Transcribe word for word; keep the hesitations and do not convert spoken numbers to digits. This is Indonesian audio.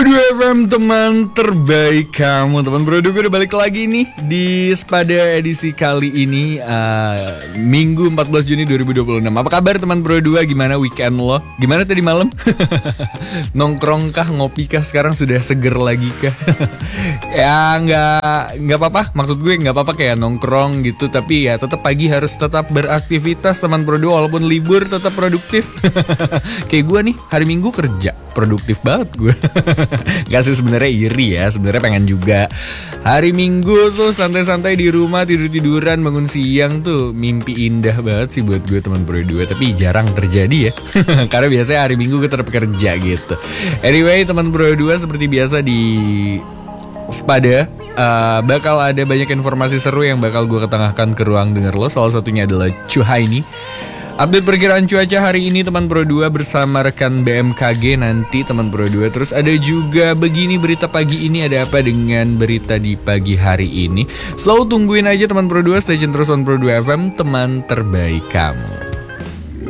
Pro dua F M, teman terbaik kamu. Teman Pro dua, gue udah balik lagi nih di Spada edisi kali ini, uh, Minggu empat belas Juni dua ribu dua puluh enam. Apa kabar teman Pro dua? Gimana weekend lo? Gimana tadi malam? Nongkrong kah, ngopi kah? Sekarang sudah seger lagi kah? Ya nggak nggak apa-apa. Maksud gue nggak apa-apa kayak nongkrong gitu, tapi ya tetap pagi harus tetap beraktivitas teman Pro dua, walaupun libur tetap produktif. Kayak gue nih hari Minggu kerja, produktif banget gue. Gak sih, sebenarnya iri ya, sebenarnya pengen juga hari Minggu tuh santai-santai di rumah, tidur-tiduran, bangun siang tuh mimpi indah banget sih buat gue teman Pro dua. Tapi jarang terjadi ya. Karena biasanya hari Minggu gue tetap kerja gitu. Anyway teman Pro dua, seperti biasa di Spada uh, bakal ada banyak informasi seru yang bakal gue ketengahkan ke ruang denger lo. Salah satunya adalah Cuhaini, update perkiraan cuaca hari ini teman Pro dua bersama rekan B M K G nanti teman Pro dua. Terus ada juga begini berita pagi ini, ada apa dengan berita di pagi hari ini. So tungguin aja teman Pro dua, stay tune terus on Pro dua F M, teman terbaik kamu.